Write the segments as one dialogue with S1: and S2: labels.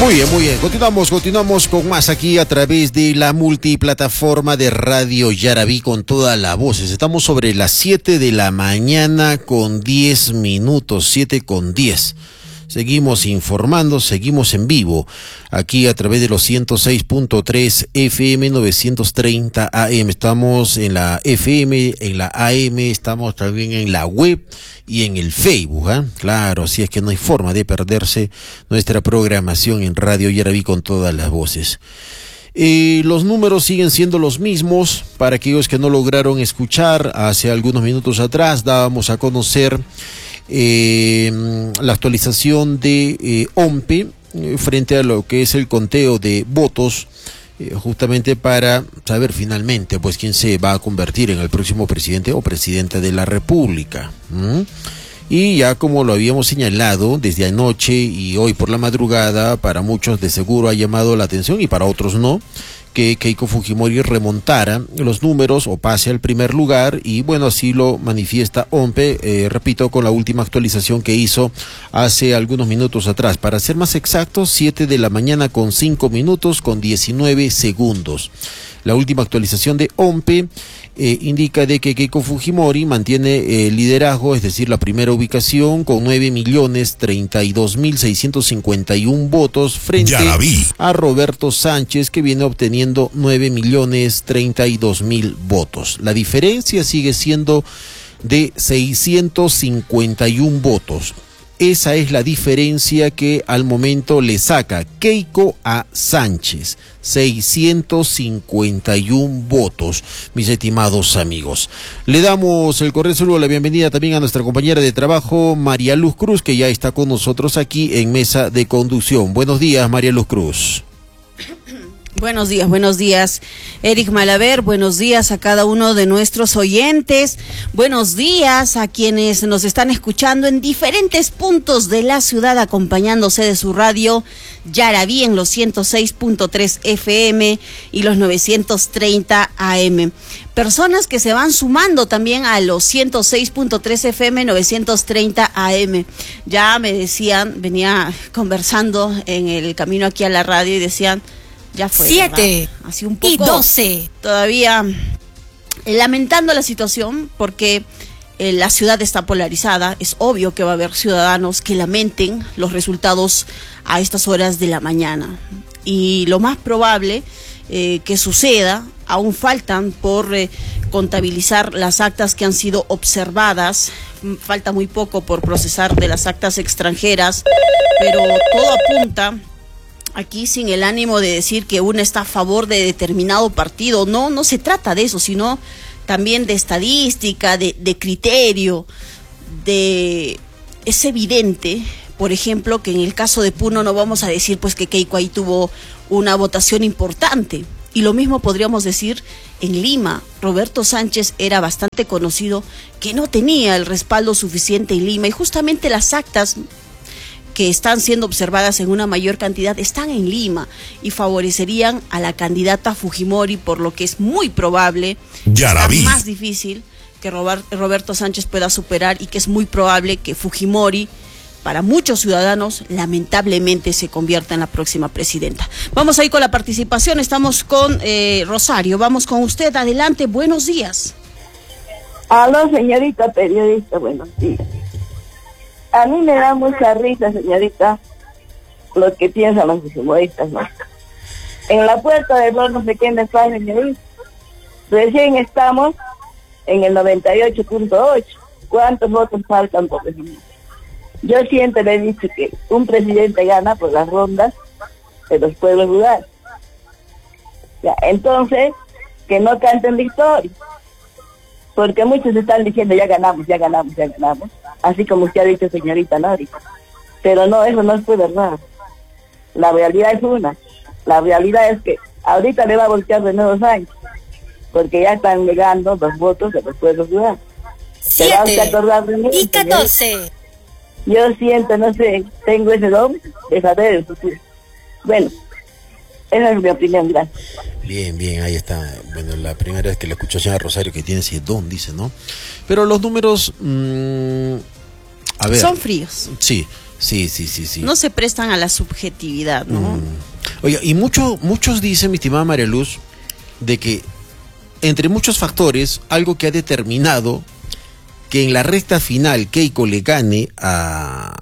S1: Muy bien. Continuamos con más aquí a través de la multiplataforma de Radio Yaraví con todas las voces. Estamos sobre las 7 de la mañana con 10 minutos, 7:10. Seguimos informando, seguimos en vivo, aquí a través de los 106.3 FM 930 AM. Estamos en la FM, en la AM, estamos también en la web y en el Facebook, ¿eh? Claro, así es que no hay forma de perderse nuestra programación en Radio Yaraví con todas las voces. Los números siguen siendo los mismos. Para aquellos que no lograron escuchar, hace algunos minutos atrás dábamos a conocer la actualización de OMPE frente a lo que es el conteo de votos, justamente para saber finalmente pues quién se va a convertir en el próximo presidente o presidenta de la República. Y ya como lo habíamos señalado desde anoche y hoy por la madrugada, para muchos de seguro ha llamado la atención y para otros no, que Keiko Fujimori remontara los números o pase al primer lugar, y bueno, así lo manifiesta OMPE, repito, con la última actualización que hizo hace algunos minutos atrás. Para ser más exactos, 7 de la mañana con 5 minutos con 19 segundos. La última actualización de OMPE indica de que Keiko Fujimori mantiene el liderazgo, es decir, la primera ubicación con 9.032.651 votos frente a Roberto Sánchez, que viene obteniendo 9.032.000 votos. La diferencia sigue siendo de 651 votos. Esa es la diferencia que al momento le saca Keiko a Sánchez, 651 votos, mis estimados amigos. Le damos el cordial saludo, la bienvenida también a nuestra compañera de trabajo, María Luz Cruz, que ya está con nosotros aquí en mesa de conducción. Buenos días, María Luz Cruz.
S2: Buenos días, Eric Malaver, buenos días a cada uno de nuestros oyentes, buenos días a quienes nos están escuchando en diferentes puntos de la ciudad, acompañándose de su radio Yaraví en los 106.3 FM y los 930 AM. Personas que se van sumando también a los 106.3 FM, 930 AM. Ya me decían, venía conversando en el camino aquí a la radio y decían, ya fue 7 así un poco y 12 todavía lamentando la situación, porque la ciudad está polarizada. Es obvio que va a haber ciudadanos que lamenten los resultados a estas horas de la mañana, y lo más probable que suceda, aún faltan por contabilizar las actas que han sido observadas, falta muy poco por procesar de las actas extranjeras, pero todo apunta aquí, sin el ánimo de decir que uno está a favor de determinado partido. No se trata de eso, sino también de estadística, de criterio. Es evidente, por ejemplo, que en el caso de Puno no vamos a decir pues que Keiko ahí tuvo una votación importante. Y lo mismo podríamos decir en Lima. Roberto Sánchez era bastante conocido que no tenía el respaldo suficiente en Lima, y justamente las actas que están siendo observadas en una mayor cantidad están en Lima y favorecerían a la candidata Fujimori, por lo que es muy probable, está más difícil que Roberto Sánchez pueda superar, y que es muy probable que Fujimori, para muchos ciudadanos, lamentablemente se convierta en la próxima presidenta. Vamos ahí con la participación, estamos con Rosario, vamos con usted, adelante, buenos días.
S3: Aló, señorita periodista, buenos días. A mí me da mucha risa, señorita, lo que piensan los fujimoristas, ¿no? En la puerta del horno no sé quién está, señorita. Recién estamos en el 98.8. ¿Cuántos votos faltan por definir? Yo siempre le he dicho que un presidente gana por las rondas de los pueblos rurales. Ya, entonces, que no canten victoria. Porque muchos están diciendo ya ganamos, así como usted ha dicho, señorita Nori. Pero no, eso no fue verdad. La realidad es una. La realidad es que ahorita le va a voltear de nuevo Sánchez, porque ya están llegando los votos de los pueblos rurales.
S4: 7 y 14.
S3: Yo siento, no sé, tengo ese don de saber el futuro. Bueno, esa es mi opinión, gracias.
S1: Bien, ahí está. Bueno, la primera vez que le escucho a señora Rosario que tiene ese don, dice, ¿no? Pero los números, a ver.
S2: Son fríos.
S1: Sí, Sí.
S2: No se prestan a la subjetividad, ¿no?
S1: Oye, y muchos dicen, mi estimada María Luz, de que entre muchos factores, algo que ha determinado que en la recta final Keiko le gane a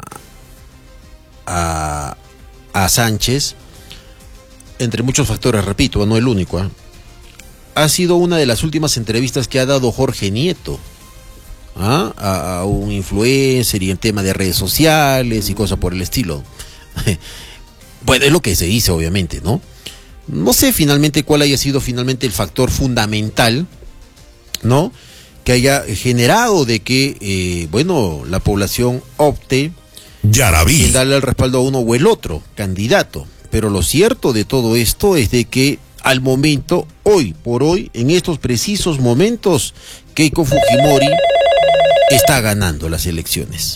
S1: Sánchez, entre muchos factores, repito, no el único, ha sido una de las últimas entrevistas que ha dado Jorge Nieto a un influencer y en tema de redes sociales y cosas por el estilo. Bueno, es lo que se dice, obviamente, ¿no? No sé finalmente cuál haya sido finalmente el factor fundamental, ¿no?, que haya generado de que, la población opte en darle el respaldo a uno o el otro candidato. Pero lo cierto de todo esto es de que al momento, hoy por hoy, en estos precisos momentos, Keiko Fujimori está ganando las elecciones.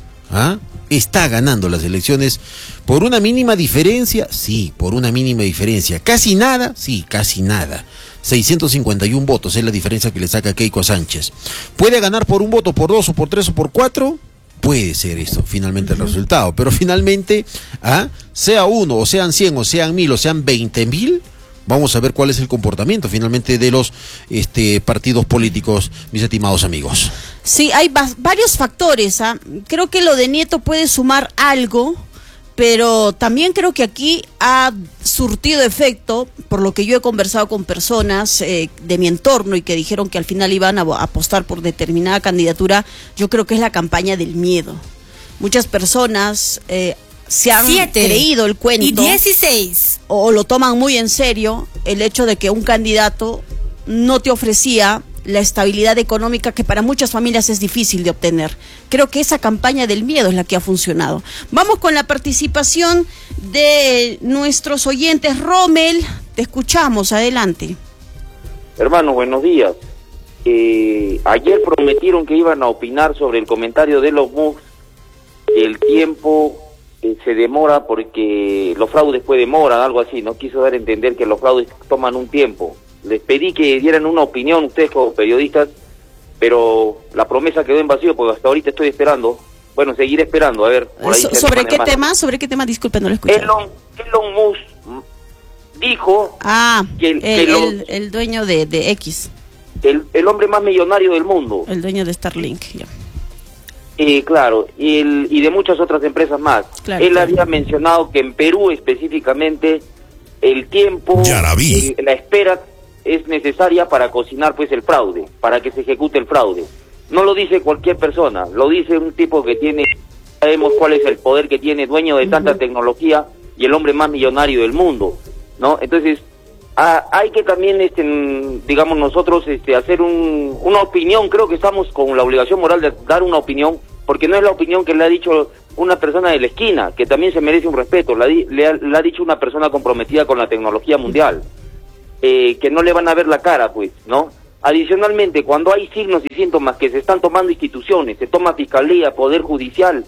S1: Está ganando las elecciones por una mínima diferencia, sí, por una mínima diferencia. Casi nada, sí, casi nada. 651 votos es la diferencia que le saca Keiko a Sánchez. ¿Puede ganar por un voto, por dos, o por tres, o por cuatro? Puede ser esto, finalmente el resultado. Pero finalmente, sea uno, o sean 100, o sean 1000, o sean 20,000, vamos a ver cuál es el comportamiento finalmente de los partidos políticos, mis estimados amigos.
S2: Sí, hay varios factores. Creo que lo de Nieto puede sumar algo, pero también creo que aquí ha surtido efecto, por lo que yo he conversado con personas de mi entorno y que dijeron que al final iban a apostar por determinada candidatura. Yo creo que es la campaña del miedo. Muchas personas se han creído el cuento.
S4: Y 16.
S2: O lo toman muy en serio el hecho de que un candidato no te ofrecía la estabilidad económica que para muchas familias es difícil de obtener. Creo que esa campaña del miedo es la que ha funcionado. Vamos con la participación de nuestros oyentes. Rommel, te escuchamos, adelante.
S5: Hermano, buenos días. Ayer prometieron que iban a opinar sobre el comentario de los Musk. El tiempo se demora porque los fraudes demoran, algo así, ¿no? Quiso dar a entender que los fraudes toman un tiempo. Les pedí que dieran una opinión ustedes como periodistas, pero la promesa quedó en vacío porque hasta ahorita estoy esperando. Bueno, seguiré esperando, a ver. Por ahí
S2: ¿Sobre qué tema? ¿Sobre qué tema? Disculpe, no lo escuché.
S5: Elon Musk dijo
S2: que el dueño de X.
S5: El hombre más millonario del mundo.
S2: El dueño de Starlink, ya.
S5: Claro, y de muchas otras empresas más.
S2: Claro,
S5: Él había mencionado que en Perú específicamente el tiempo, la espera es necesaria para cocinar pues el fraude, para que se ejecute el fraude. No lo dice cualquier persona, lo dice un tipo que tiene, sabemos cuál es el poder que tiene, dueño de tanta tecnología y el hombre más millonario del mundo, ¿no? Entonces, hay que también, digamos nosotros, hacer una opinión. Creo que estamos con la obligación moral de dar una opinión, porque no es la opinión que le ha dicho una persona de la esquina, que también se merece un respeto, le ha dicho una persona comprometida con la tecnología mundial. Que no le van a ver la cara, pues, ¿no? Adicionalmente, cuando hay signos y síntomas que se están tomando instituciones, se toma fiscalía, poder judicial,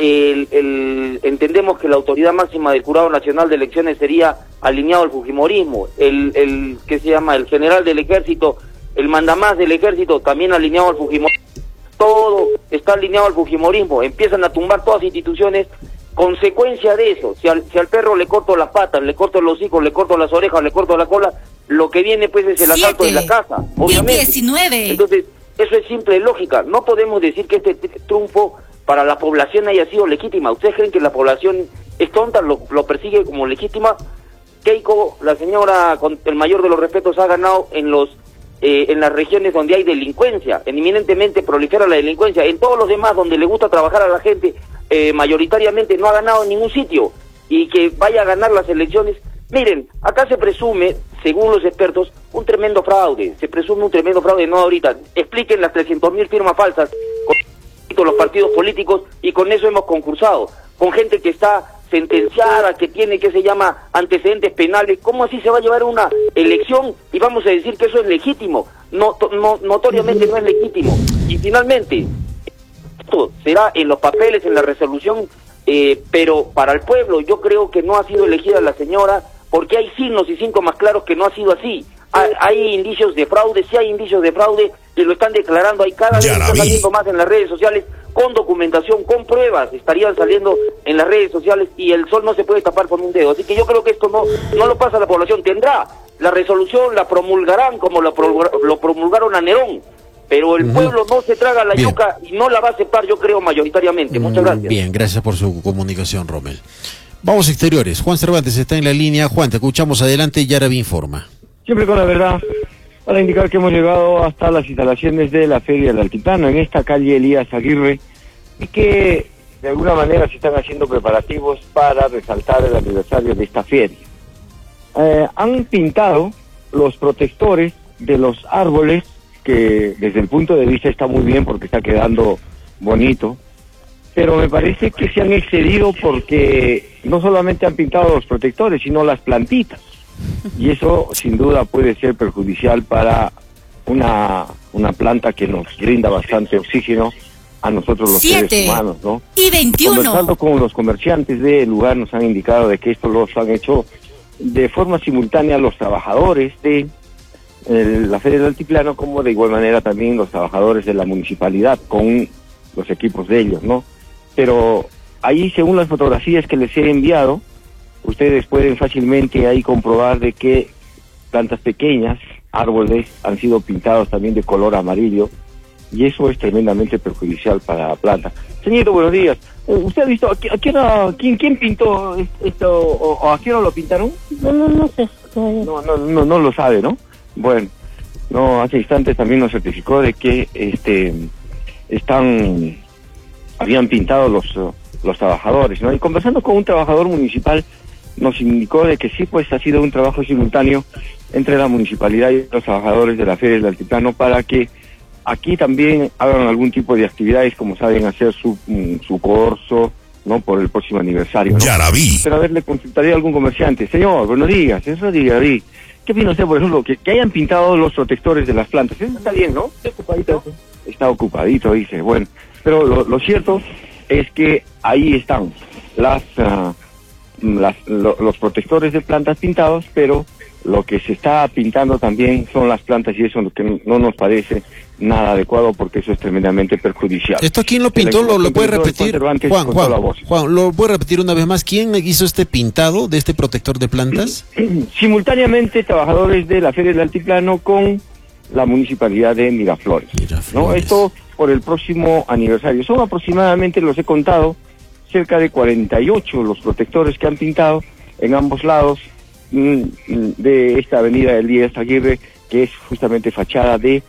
S5: entendemos que la autoridad máxima del Jurado Nacional de Elecciones sería alineado al fujimorismo, el general del ejército, el mandamás del ejército, también alineado al fujimorismo. Todo está alineado al fujimorismo, empiezan a tumbar todas las instituciones. Consecuencia de eso, si al perro le corto las patas, le corto los hocicos, le corto las orejas, le corto la cola, lo que viene pues es el asalto de la casa, obviamente.
S4: 19.
S5: Entonces, eso es simple lógica. No podemos decir que este triunfo para la población haya sido legítima. ¿Ustedes creen que la población es tonta, lo persigue como legítima? Keiko, la señora, con el mayor de los respetos, ha ganado en las regiones donde hay delincuencia, eminentemente prolifera la delincuencia. En todos los demás donde le gusta trabajar a la gente, mayoritariamente no ha ganado en ningún sitio. Y que vaya a ganar las elecciones. Miren, acá se presume, según los expertos, un tremendo fraude. Se presume un tremendo fraude, no ahorita. Expliquen las 300.000 firmas falsas con los partidos políticos y con eso hemos concursado. Con gente que está sentenciada, que tiene, que se llama, antecedentes penales. ¿Cómo así se va a llevar una elección y vamos a decir que eso es legítimo? Notoriamente no es legítimo. Y finalmente, esto será en los papeles, en la resolución, pero para el pueblo yo creo que no ha sido elegida la señora porque hay signos y síntomas claros que no ha sido así. hay indicios de fraude, sí hay indicios de fraude, y lo están declarando, hay cada vez está saliendo más en las redes sociales, con documentación, con pruebas, estarían saliendo en las redes sociales, y el sol no se puede tapar con un dedo. Así que yo creo que esto no lo pasa a la población. Tendrá la resolución, la promulgarán como lo promulgaron a Nerón, pero el pueblo no se traga la yuca y no la va a aceptar, yo creo, mayoritariamente. Muchas gracias.
S1: Bien, gracias por su comunicación, Rommel. Vamos a exteriores. Juan Cervantes está en la línea. Juan, te escuchamos, adelante, Yaraví informa.
S6: Siempre con la verdad, para indicar que hemos llegado hasta las instalaciones de la Feria del Altiplano, en esta calle Elías Aguirre, y que de alguna manera se están haciendo preparativos para resaltar el aniversario de esta feria. Han pintado los protectores de los árboles, que desde el punto de vista está muy bien porque está quedando bonito, pero me parece que se han excedido porque no solamente han pintado los protectores, sino las plantitas, y eso sin duda puede ser perjudicial para una planta que nos brinda bastante oxígeno a nosotros los seres humanos, ¿no?
S4: Y 21.
S6: Conversando con los comerciantes del lugar nos han indicado de que esto los han hecho de forma simultánea los trabajadores de la Feria del Altiplano, como de igual manera también los trabajadores de la municipalidad con los equipos de ellos, ¿no? Pero ahí, según las fotografías que les he enviado, ustedes pueden fácilmente ahí comprobar de que plantas pequeñas, árboles, han sido pintados también de color amarillo, y eso es tremendamente perjudicial para la planta. Señorito, buenos días. ¿Usted ha visto quién pintó esto o a qué hora lo pintaron?
S7: No sé.
S6: No lo sabe, ¿no? Bueno, no, hace instantes también nos certificó de que habían pintado los trabajadores, ¿no? Y conversando con un trabajador municipal nos indicó de que sí, pues ha sido un trabajo simultáneo entre la municipalidad y los trabajadores de la Feria del Altiplano para que aquí también hagan algún tipo de actividades, como saben hacer su corso, ¿no? Por el próximo aniversario, ¿no?
S8: Yaraví.
S6: Pero a ver, le consultaría a algún comerciante. Señor, buenos días, eso de Yaraví. ¿Qué opina usted, por ejemplo, que hayan pintado los protectores de las plantas? Eso está bien, ¿no? Está ocupadito, dice. Bueno, pero lo cierto es que ahí están los protectores de plantas pintados, pero lo que se está pintando también son las plantas, y eso es lo que no nos parece nada adecuado, porque eso es tremendamente perjudicial.
S1: ¿Esto quién lo pintó? ¿Lo puede repetir? Juan, ¿lo puede repetir una vez más? ¿Quién hizo este pintado de este protector de plantas?
S6: Simultáneamente, trabajadores de la Feria del Altiplano con la municipalidad de Miraflores. ¿No? Esto por el próximo aniversario. Son aproximadamente, los he contado, cerca de 48 los protectores que han pintado en ambos lados de esta avenida Elías Aguirre, que es justamente fachada de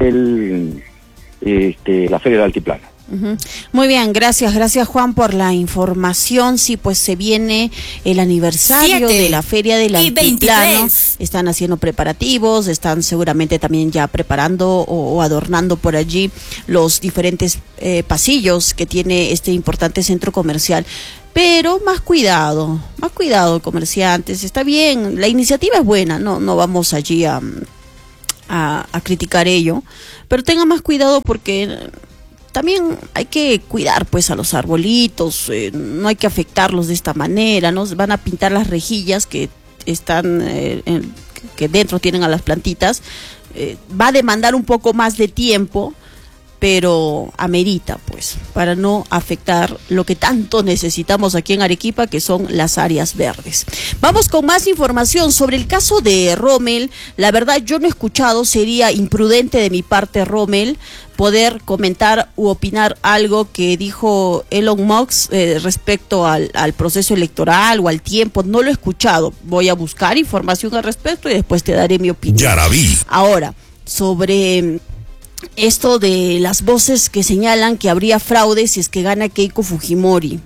S6: la Feria del Altiplano.
S2: Muy bien, gracias Juan por la información. Sí, pues se viene el aniversario de la Feria del Altiplano. Están haciendo preparativos, están seguramente también ya preparando o adornando por allí los diferentes pasillos que tiene este importante centro comercial. Pero más cuidado, comerciantes. Está bien, la iniciativa es buena, no vamos allí a criticar ello, pero tenga más cuidado porque también hay que cuidar pues a los arbolitos, no hay que afectarlos de esta manera, ¿no? Van a pintar las rejillas que están que dentro tienen a las plantitas, va a demandar un poco más de tiempo, pero amerita pues, para no afectar lo que tanto necesitamos aquí en Arequipa, que son las áreas verdes. Vamos con más información sobre el caso de Rommel. La verdad, yo no he escuchado, sería imprudente de mi parte, Rommel, poder comentar u opinar algo que dijo Elon Musk respecto al proceso electoral o al tiempo. No lo he escuchado. Voy a buscar información al respecto y después te daré mi opinión.
S8: Yaraví.
S2: Ahora, sobre esto de las voces que señalan que habría fraude si es que gana Keiko Fujimori.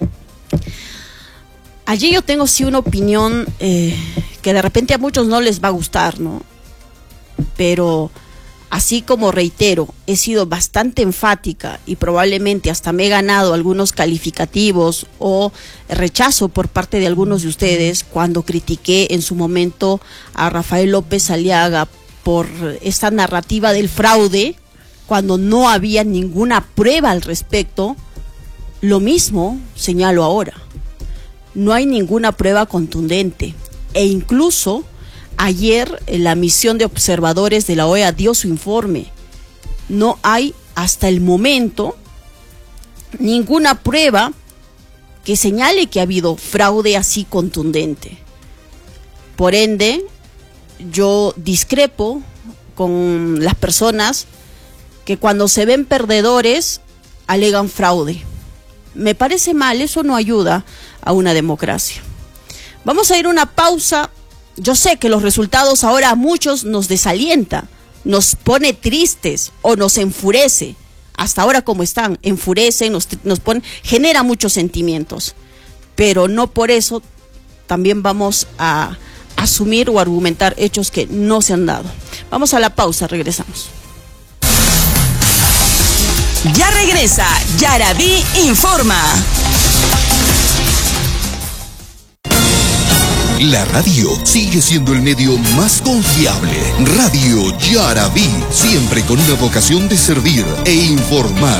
S2: Allí yo tengo sí una opinión que de repente a muchos no les va a gustar, ¿no? Pero así como reitero, he sido bastante enfática y probablemente hasta me he ganado algunos calificativos o rechazo por parte de algunos de ustedes cuando critiqué en su momento a Rafael López Aliaga por esta narrativa del fraude, cuando no había ninguna prueba al respecto. Lo mismo señalo ahora. No hay ninguna prueba contundente. E incluso Ayer la misión de observadores de la OEA dio su informe. No hay hasta el momento ninguna prueba que señale que ha habido fraude así contundente. Por ende, yo discrepo con las personas que cuando se ven perdedores alegan fraude. Me parece mal, eso no ayuda a una democracia. Vamos a ir a una pausa. Yo sé que los resultados ahora a muchos nos desalienta, nos pone tristes o nos enfurece. Hasta ahora como están, enfurece, nos pone, genera muchos sentimientos. Pero no por eso también vamos a asumir o argumentar hechos que no se han dado. Vamos a la pausa, regresamos.
S7: Ya regresa Yaraví Informa.
S8: La radio sigue siendo el medio más confiable. Radio Yaraví, siempre con una vocación de servir e informar.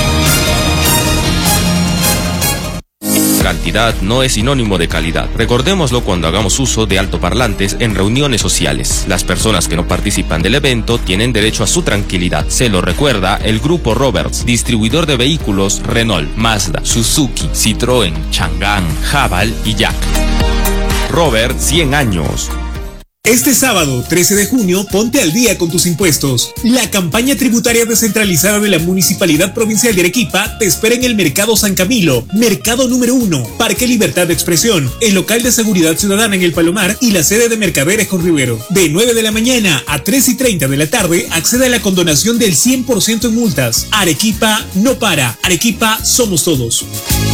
S9: Cantidad no es sinónimo de calidad. Recordémoslo cuando hagamos uso de altoparlantes en reuniones sociales. Las personas que no participan del evento tienen derecho a su tranquilidad. Se lo recuerda el Grupo Roberts, distribuidor de vehículos Renault, Mazda, Suzuki, Citroën, Chang'an, Haval y Jack. Robert, 100 años.
S10: Este sábado, 13 de junio, ponte al día con tus impuestos. La campaña tributaria descentralizada de la Municipalidad Provincial de Arequipa te espera en el Mercado San Camilo, Mercado número 1, Parque Libertad de Expresión, el local de Seguridad Ciudadana en el Palomar y la sede de Mercaderes con Rivero. De 9 de la mañana a 3:30 de la tarde, accede a la condonación del 100% en multas. Arequipa no para. Arequipa somos todos.